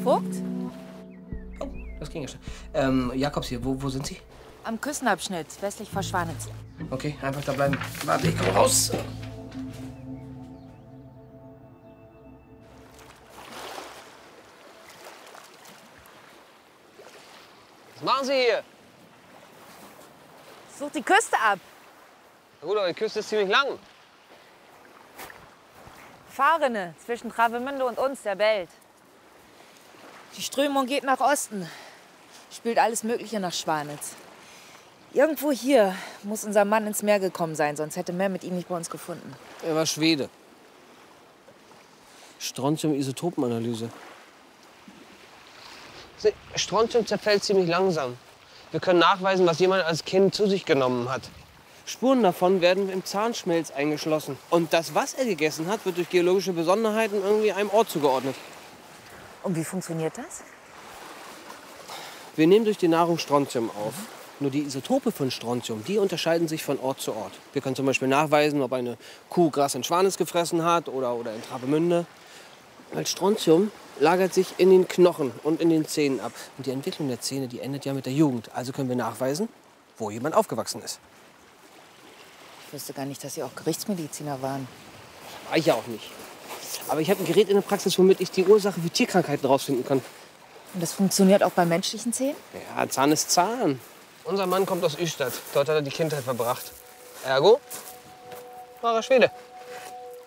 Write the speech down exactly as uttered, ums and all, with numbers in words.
Vogt? Oh, das ging ja schon. Ähm, Jakobs hier, wo, wo sind Sie? Am Küstenabschnitt, westlich vor Schwanitz. Okay, einfach da bleiben. Warte, ich komme raus. Was machen Sie hier? Such die Küste ab. Na gut, aber die Küste ist ziemlich lang. Fahrrinne zwischen Travemünde und uns, der Belt. Die Strömung geht nach Osten. Spült alles Mögliche nach Schwanitz. Irgendwo hier muss unser Mann ins Meer gekommen sein, sonst hätte Mel mit ihm nicht bei uns gefunden. Er war Schwede. Strontium-Isotopenanalyse. Strontium zerfällt ziemlich langsam. Wir können nachweisen, was jemand als Kind zu sich genommen hat. Spuren davon werden im Zahnschmelz eingeschlossen. Und das, was er gegessen hat, wird durch geologische Besonderheiten irgendwie einem Ort zugeordnet. Und wie funktioniert das? Wir nehmen durch die Nahrung Strontium auf. Nur die Isotope von Strontium, die unterscheiden sich von Ort zu Ort. Wir können zum Beispiel nachweisen, ob eine Kuh Gras in Schwanitz gefressen hat oder, oder in Travemünde. Weil Strontium lagert sich in den Knochen und in den Zähnen ab. Und die Entwicklung der Zähne, die endet ja mit der Jugend. Also können wir nachweisen, wo jemand aufgewachsen ist. Ich wusste gar nicht, dass Sie auch Gerichtsmediziner waren. War ich ja auch nicht. Aber ich habe ein Gerät in der Praxis, womit ich die Ursache für Tierkrankheiten rausfinden kann. Und das funktioniert auch bei menschlichen Zähnen? Ja, Zahn ist Zahn. Unser Mann kommt aus Ystad. Dort hat er die Kindheit verbracht. Ergo war er Schwede.